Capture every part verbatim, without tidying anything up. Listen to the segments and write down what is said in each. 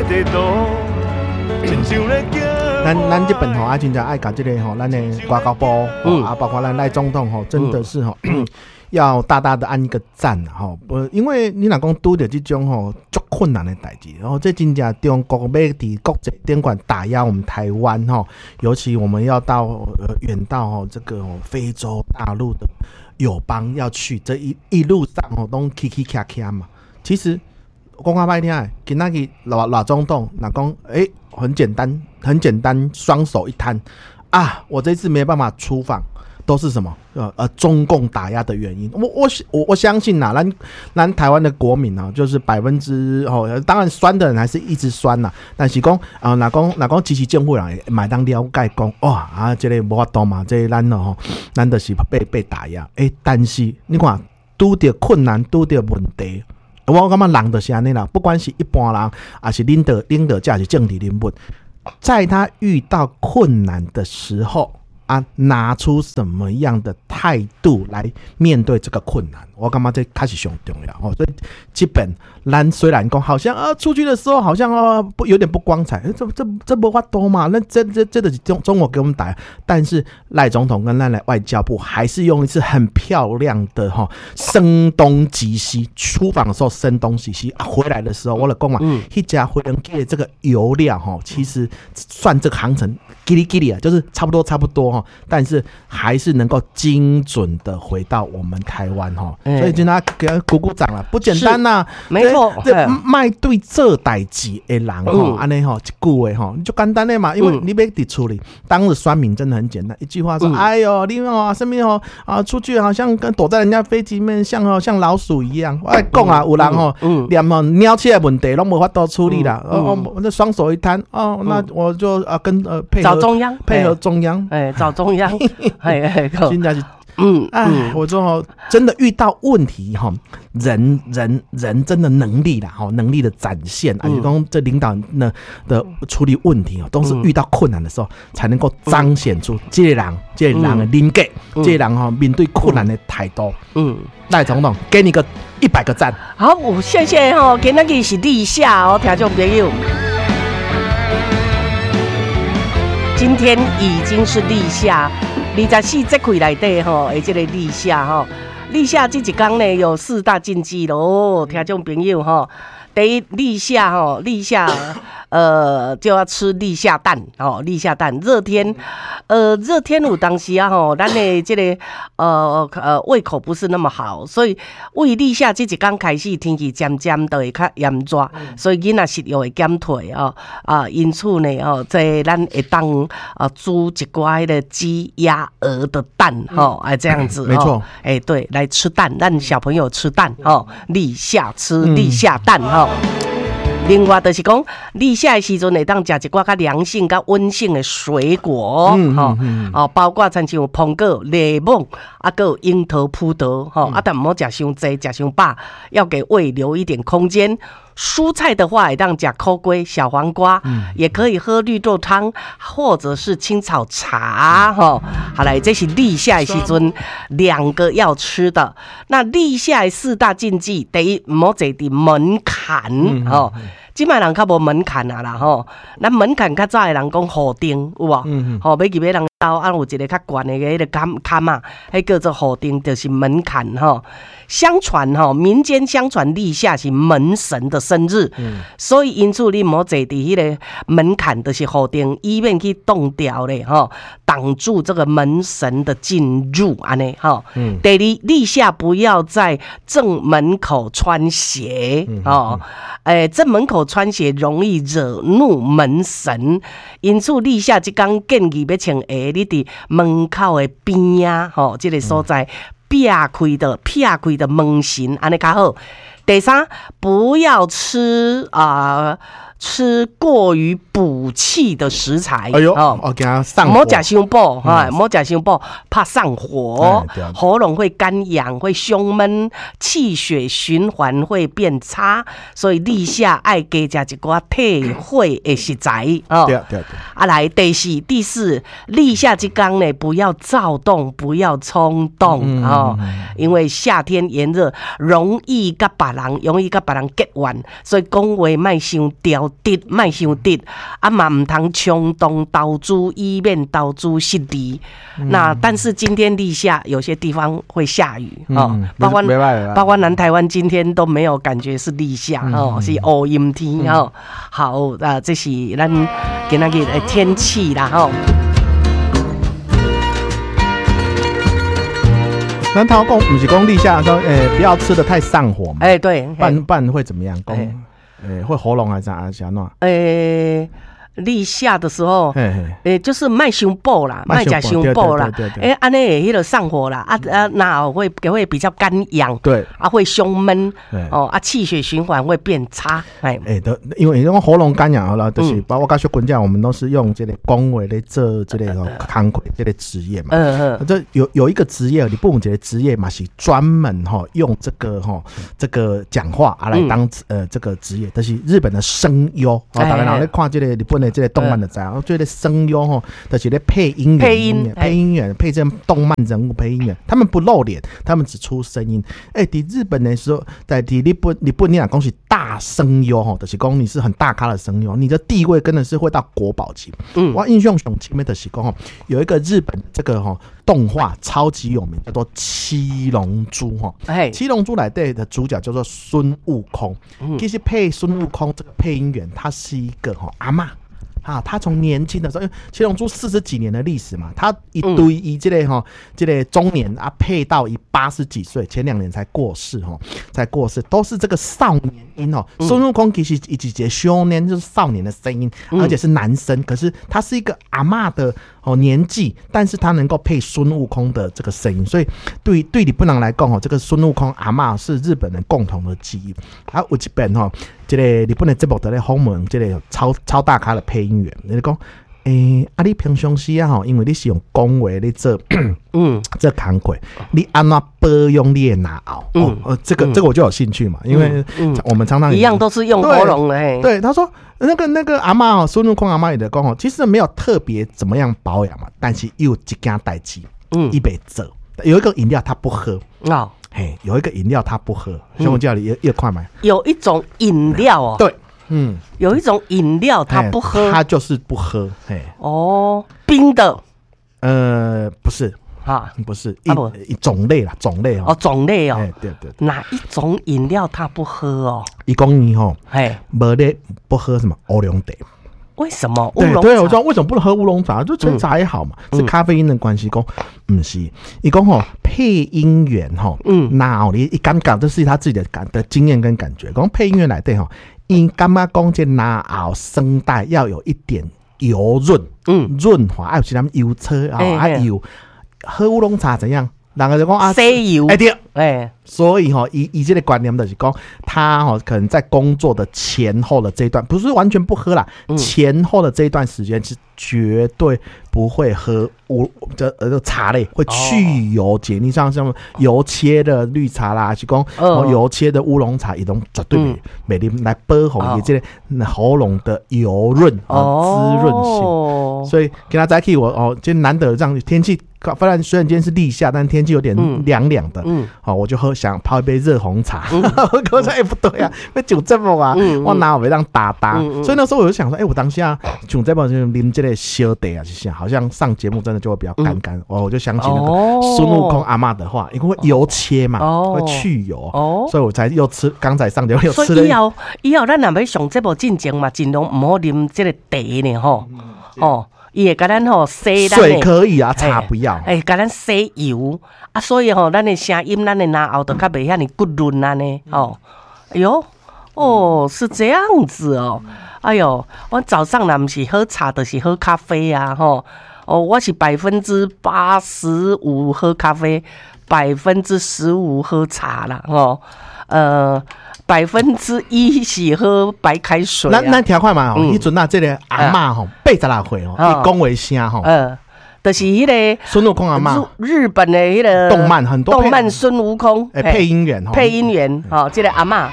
地图，亲像咧行。 咱咱这边吼啊，真正爱搞这个吼，咱的外交部哦啊，包括咱赖总统吼，真的是吼。要大大的按一个赞哈，不，因为你若讲拄着这种吼足困难的代志，然后这真正中国要伫国际顶管打压我们台湾哈，尤其我们要到呃远到吼这个非洲大陆的友邦要去，这一一路上吼都起起卡卡嘛。其实讲较歹听的，今仔日老老总统若讲，诶，很简单，很简单，双手一摊啊，我这次没办法出访。都是什么呃呃中共打压的原因？我我我我相信呐，咱咱台湾的国民啊，就是百分之哦，当然酸的人还是一直酸呐。但是讲啊，哪讲哪讲支持政府人买当了解讲哇啊，这个无法度嘛，这个咱哦，咱就是被被打压。诶、欸，但是你看拄着困难，拄着问题，我感觉人就是安尼啦，不管是一般人，还是领导领导者是政治人物，在他遇到困难的时候。啊，拿出什么样的态度来面对这个困难？我感觉这开始上重要哦。所以基本咱虽然讲好像啊，出去的时候好像啊不有点不光彩，这这这没法多嘛。那这这这的中中国给我们打，但是赖总统跟咱的外交部还是用一次很漂亮的哈、哦、声东击西。出访的时候声东击西啊，回来的时候我的讲嘛，一家回人给的这个油料哈、哦，其实算这个航程。叽里叽里啊，就是差不多差不多哈，但是还是能够精准的回到我们台湾哈，欸、所以今天给他鼓鼓掌了，不简单呐、啊， 没错， 这卖对这代志的人哈，安尼哈一句话哈，就简单的嘛，因为你要伫处理，当时酸民真的很简单，一句话说，嗯、哎呦，你哦身边哦啊出去好像跟躲在人家飞机里面像哦像老鼠一样，我来讲啊，有人哦连哦鸟起来问题都无法度处理啦，嗯、哦我这双手一摊哦，那我就啊跟呃配合。 中央配合中央， 哎，找中央，哎哎， 现在是，嗯，哎，我说真的遇到问题哈，人人人真的能力啦，哈，能力的展现，而且讲这领导呢的处理问题哦，都是遇到困难的时候才能够彰显出这个人，这个人的人格，这个人哈面对困难的态度。嗯，赖总统给你个一百个赞。 好，我谢谢哈，今天是立夏哦，听众朋友。今天已经是立夏，二十四节气内底吼，诶，这个立夏吼，立夏这一天呢有四大禁忌咯，听众朋友吼，第一立夏吼，立夏呃就要吃立夏蛋哦，立夏蛋热天，呃热天有当时啊吼，咱的这个呃呃胃口不是那么好，所以为立夏这一天开始天气渐渐都会较炎热，所以囡仔食欲会减退哦啊，因此呢哦，这咱会当啊煮一寡迄个鸡、鸭、鹅的蛋吼，哎、嗯、这样子， 没错， 哎、欸、对，来吃蛋，让小朋友吃蛋哦，立夏吃立夏蛋哈。嗯另外就是讲，立夏的时阵会当食一寡较凉性、较温性的水果，嗯嗯嗯哦，包括亲像苹果、柠檬，啊，还有樱桃、葡萄，哈、嗯，啊，但唔好食伤济，食伤饱，要给胃留一点空间。蔬菜的话，也当吃苦瓜、小黄瓜，嗯、也可以喝绿豆汤，或者是青草茶，哈、嗯。好来，这是立夏的时阵两个要吃的。那立夏的四大禁忌，第一，唔好坐伫门槛，吼、嗯。即摆人较无门槛啊啦吼，咱门槛较早的人讲户顶有无？吼、嗯，要入去人兜啊有一个较悬的迄个坎坎啊，迄叫做户顶，就是门槛吼。相传吼，民间相传立夏是门神的生日，嗯、所以因此你莫坐伫迄个门槛，就是户顶，以免去冻掉咧吼，挡住这个门神的进入安尼吼。嗯、第二，立夏不要在正门口穿鞋哦，诶、嗯，正门口穿鞋容易惹怒门神，因此立夏即天建议要穿鞋，你伫门口的边啊，吼，这个所在。嗯撇开的撇开的门神，安尼较好。第三，不要吃啊、呃，吃过于补气的食材。 哎呦，哦，我给他上火， 莫食伤补，哈，莫食伤补，怕上火，哎、喉咙会干痒，会胸闷，气血循环会变差，所以立夏爱加食一寡退火的食材。哦，对对对。啊，来第四，第四，立夏之天呢，不要躁动，不要冲动，嗯、哦，因为夏天炎热，容易甲别人，容易甲别人结怨，所以讲话莫伤刁直，莫伤直，啊嘛唔通冲动投资，以免投资失利。嗯、那但是今天立夏有些地方会下雨、嗯、哦，包括包括南台湾今天都没有感觉是立夏、嗯、哦，是乌阴天、嗯、哦。好啊，这是咱今仔日的天气啦吼。 咱头讲不是讲立夏说，诶、欸，不要吃的太上火嘛。 哎、欸，对， 不然不然会怎么样？讲，诶、欸，会喉咙还是还是安怎？ 诶、欸。立夏的时候，诶、欸，就是卖伤补啦，卖食伤补啦，诶，安尼会迄个上火啦，啊啊，然后会会比较干痒， 对， 啊会胸闷，哦啊气血循环会变差，哎哎的，因为因为喉咙干痒好了，就是、嗯、包括跟小滚讲，我们都是用这个工位来做这个康亏这个职业嘛，嗯嗯，这有有一个职业，你不懂这个职业嘛是专门哈用这个哈这个讲话啊来当、嗯、呃这个职业，就是日本的声优，哦，大家人咧看这个日本。这个动漫的知道，这个声优吼，就是咧配音员， 配音配音员配这动漫人物配音员，他们不露脸，他们只出声音。哎、欸，在日本的时候，在日本日本你讲是大声优吼，就是讲你是很大咖的声优，你的地位真的是会到国宝级。嗯，我印象很深的就是讲吼，有一个日本这个吼动画超级有名，叫做《七龙珠》吼。哎，《七龙珠》来对的主角叫做孙悟空。嗯，其实配孙悟空这个配音员，他是一个吼阿嬷。啊，他从年轻的时候，因为七龙珠四十几年的历史嘛，他一堆以这类哈，这类中年啊配到一八十几岁，前两年才过世哈，才过世，都是这个少年音哦。孙悟空其实一直节少年就是少年的声音，而且是男生，可是他是一个阿嬷的哦年纪，但是他能够配孙悟空的这个声音，所以对对日本人来讲哦，这个孙悟空阿嬷是日本人共同的记忆。啊，有一本哈，这个日本的节目在咧访问这个超超大咖的配音。你讲，诶、欸，啊，你平常时啊，吼，因为你是用讲话咧做，嗯，这工课，你安怎保养你的牙袄？嗯，呃，这个、嗯、这个我就有兴趣嘛，因为我们常常一样都是用喉咙的。 对，对他说那个那个阿嬷哦，孙悟空阿嬷也在讲哦，其实没有特别怎么样保养嘛，但是有一件代志，嗯，一杯做，有一个饮料他不喝哦，嘿，有一个饮料他不喝，像我叫你越越快买， 有一种饮料哦， 对。嗯， 有一种饮料他不喝， 他就是不喝。嘿， 哦，冰的， 呃，不是啊，不是一、啊、一种类啦，种类哦， 哦，种类哦， 对对， 哪一种饮料他不喝哦？ 一公伊吼，哎，没得不喝什么乌龙茶。 为什么乌龙茶？ 对，我知道为什么不能喝乌龙茶，就纯茶也好嘛，嗯、是咖啡因的关系。讲不是，伊讲吼配音员吼，嗯，那你一感觉这是他自己的感的经验跟感觉。讲配音员来对吼。因干嘛讲这拿袄声带要有一点油润，嗯，润滑，还有其他油车啊，还有喝乌龙茶怎样？人家就讲啊， 西油， 哎对，哎，所以哈，以以这个观念就是讲，他哈可能在工作的前后的这一段，不是完全不喝啦，嗯、前后的这一段时间是绝对不会喝乌这呃茶类，会去油解。你像像油切的绿茶啦，是讲哦油切的乌龙茶，也都绝对没没啉来保护你这个喉咙的油润啊滋润性。所以跟他在一起，我哦，今天难得这样天气。虽然虽然今天是立夏，但天气有点凉凉的，嗯，好、哦，我就喝想泡一杯热红茶。嗯、我说哎、欸、不对啊，那酒这么啊，嗯、我哪有会让打打、嗯？所以那时候我就想说，哎、欸，我当下酒这么就啉这个小茶啊，就想好像上节目真的就会比较干干。哦、嗯，我就想起那个孙悟空阿嬷的话，因为油切嘛，哦、会去油，哦，所以我才又吃。刚才上节目又吃了。所以以后以后咱若要上节目进前嘛，尽量唔好啉这个茶呢，吼、嗯，哦。伊会甲咱吼洗咱水可以啊，茶不要。 哎，甲咱洗油啊，所以吼，咱的声音，咱的牙袄都较袂遐尼骨润啊呢。哦，哎呦，哦，是这样子哦。哎呦，我早上若毋是喝茶，就是喝咖啡啊，吼。哦，我是百分之八十五喝咖啡，百分之十五喝茶啦，吼。呃。百分之一是喝白开水、啊。咱咱听看嘛吼，迄阵啊，这个阿嬷吼，八十六岁吼，伊讲话声吼， 嗯，就是迄个孙悟空阿嬷， 日本的迄个动漫很多动漫孙悟空， 诶，配音员， 配音员，吼，这个阿嬷。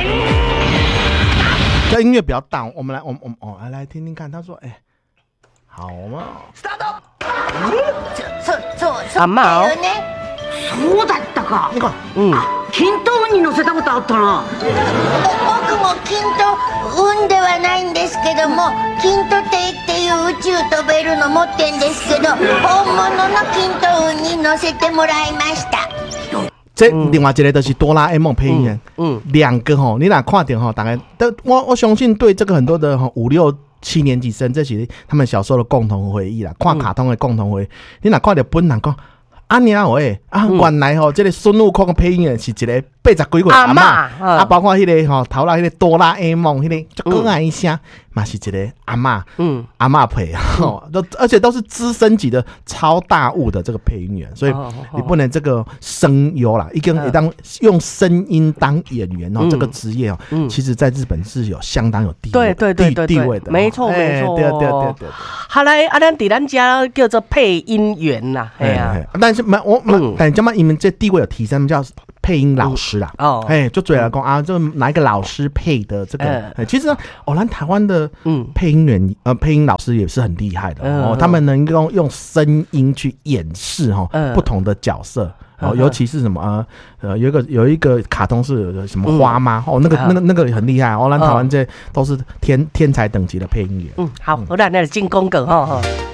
这音乐比较大，我们来，我们我们哦，来来听听看，他说，哎、欸。 好嘛。 そ、そう、そう阿嬷哦だよね。そうだったか。 你看， 嗯， 均等ウニ乗せたことあったな。僕も均等運ではないんですけども、均等艇っていう宇宙飛べるの持ってんですけど、本物の均等運に乗せてもらいました。 这另外一个就是哆啦 A 梦配音员，嗯，两个吼，你哪看点吼，大概都我我相信对这个很多的吼五六七年级生，这是他们小时候的共同回忆啦，看卡通的共同回忆。你哪看到本人讲，啊娘喂，啊原来吼，这个孙悟空的配音员是一个八十几岁阿嬷，啊包括迄个吼头来迄个哆啦 A 梦，迄个就可爱一下。嘛是一个阿嬷，嗯，阿嬷配啊，都而且都是资深级的超大物的这个配音员，所以你不能这个声优啦，一个当用声音当演员哦，这个职业哦，其实在日本是有相当有地位， 对对对地位的， 没错没错， 对对对对。 好来，啊，咱伫咱家叫做配音员呐，哎呀， 但是没我，但这么你们这地位有提升，叫配音老师啦，哦，哎，就嘴来讲啊，就哪一个老师配的这个，其实哦，咱台湾的。嗯，配音员呃，配音老师也是很厉害的、嗯、哦，他们能够用声音去演示哈、哦嗯、不同的角色。哦，尤其是什么呃呃，有一个有一个卡通是有什么花妈、嗯、哦，那个、嗯、那个那个很厉害哦，咱台湾这都是天天才等级的配音员。嗯， 好，我来那进攻梗哈哈。